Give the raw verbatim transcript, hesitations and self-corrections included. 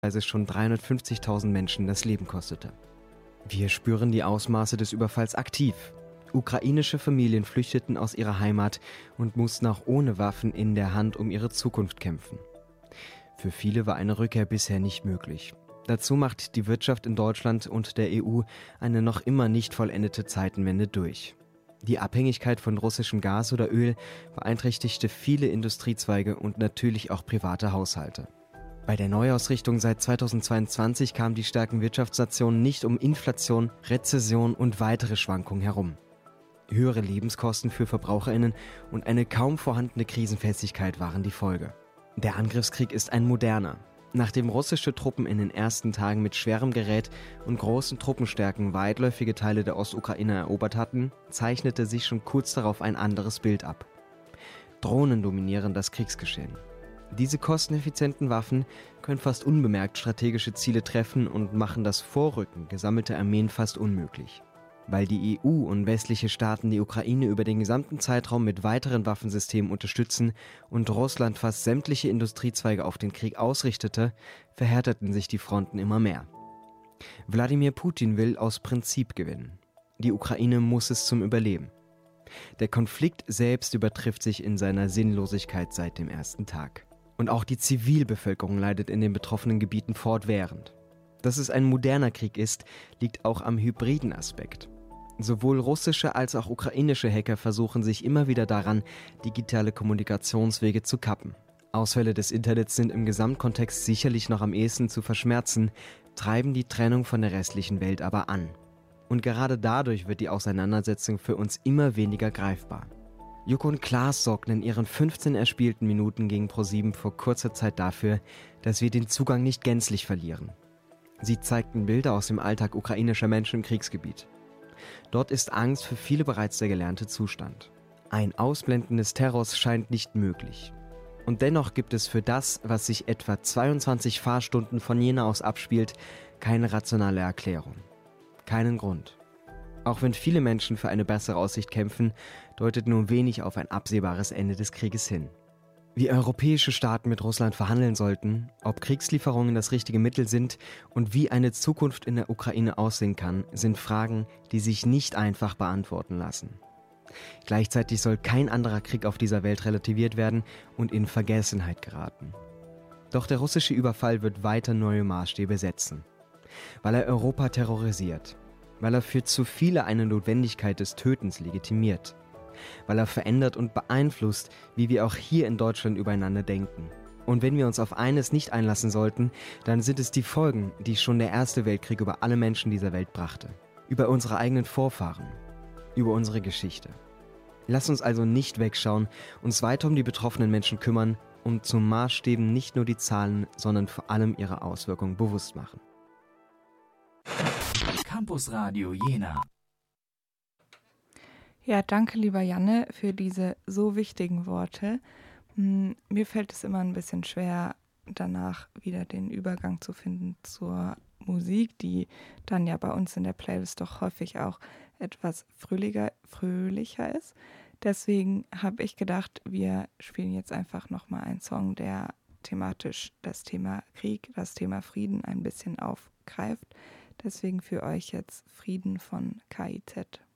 es schon dreihundertfünfzigtausend Menschen das Leben kostete. Wir spüren die Ausmaße des Überfalls aktiv. Ukrainische Familien flüchteten aus ihrer Heimat und mussten auch ohne Waffen in der Hand um ihre Zukunft kämpfen. Für viele war eine Rückkehr bisher nicht möglich. Dazu macht die Wirtschaft in Deutschland und der E U eine noch immer nicht vollendete Zeitenwende durch. Die Abhängigkeit von russischem Gas oder Öl beeinträchtigte viele Industriezweige und natürlich auch private Haushalte. Bei der Neuausrichtung seit zweitausendzweiundzwanzig kamen die starken Wirtschaftsnationen nicht um Inflation, Rezession und weitere Schwankungen herum. Höhere Lebenskosten für VerbraucherInnen und eine kaum vorhandene Krisenfestigkeit waren die Folge. Der Angriffskrieg ist ein moderner. Nachdem russische Truppen in den ersten Tagen mit schwerem Gerät und großen Truppenstärken weitläufige Teile der Ostukraine erobert hatten, zeichnete sich schon kurz darauf ein anderes Bild ab. Drohnen dominieren das Kriegsgeschehen. Diese kosteneffizienten Waffen können fast unbemerkt strategische Ziele treffen und machen das Vorrücken gesammelter Armeen fast unmöglich. Weil die E U und westliche Staaten die Ukraine über den gesamten Zeitraum mit weiteren Waffensystemen unterstützen und Russland fast sämtliche Industriezweige auf den Krieg ausrichtete, verhärteten sich die Fronten immer mehr. Wladimir Putin will aus Prinzip gewinnen. Die Ukraine muss es zum Überleben. Der Konflikt selbst übertrifft sich in seiner Sinnlosigkeit seit dem ersten Tag. Und auch die Zivilbevölkerung leidet in den betroffenen Gebieten fortwährend. Dass es ein moderner Krieg ist, liegt auch am hybriden Aspekt. Sowohl russische als auch ukrainische Hacker versuchen sich immer wieder daran, digitale Kommunikationswege zu kappen. Ausfälle des Internets sind im Gesamtkontext sicherlich noch am ehesten zu verschmerzen, treiben die Trennung von der restlichen Welt aber an. Und gerade dadurch wird die Auseinandersetzung für uns immer weniger greifbar. Joko und Klaas sorgten in ihren fünfzehn erspielten Minuten gegen ProSieben vor kurzer Zeit dafür, dass wir den Zugang nicht gänzlich verlieren. Sie zeigten Bilder aus dem Alltag ukrainischer Menschen im Kriegsgebiet. Dort ist Angst für viele bereits der gelernte Zustand. Ein Ausblenden des Terrors scheint nicht möglich. Und dennoch gibt es für das, was sich etwa zweiundzwanzig Fahrstunden von Jena aus abspielt, keine rationale Erklärung. Keinen Grund. Auch wenn viele Menschen für eine bessere Aussicht kämpfen, deutet nur wenig auf ein absehbares Ende des Krieges hin. Wie europäische Staaten mit Russland verhandeln sollten, ob Kriegslieferungen das richtige Mittel sind und wie eine Zukunft in der Ukraine aussehen kann, sind Fragen, die sich nicht einfach beantworten lassen. Gleichzeitig soll kein anderer Krieg auf dieser Welt relativiert werden und in Vergessenheit geraten. Doch der russische Überfall wird weiter neue Maßstäbe setzen, weil er Europa terrorisiert, weil er für zu viele eine Notwendigkeit des Tötens legitimiert, weil er verändert und beeinflusst, wie wir auch hier in Deutschland übereinander denken. Und wenn wir uns auf eines nicht einlassen sollten, dann sind es die Folgen, die schon der Erste Weltkrieg über alle Menschen dieser Welt brachte. Über unsere eigenen Vorfahren, über unsere Geschichte. Lass uns also nicht wegschauen, uns weiter um die betroffenen Menschen kümmern und zum Maßstäben nicht nur die Zahlen, sondern vor allem ihre Auswirkungen bewusst machen. Campus Radio Jena. Ja, danke lieber Janne für diese so wichtigen Worte. Hm, Mir fällt es immer ein bisschen schwer, danach wieder den Übergang zu finden zur Musik, die dann ja bei uns in der Playlist doch häufig auch etwas fröhlicher, fröhlicher ist. Deswegen habe ich gedacht, wir spielen jetzt einfach nochmal einen Song, der thematisch das Thema Krieg, das Thema Frieden ein bisschen aufgreift. Deswegen für euch jetzt Frieden von K I Z.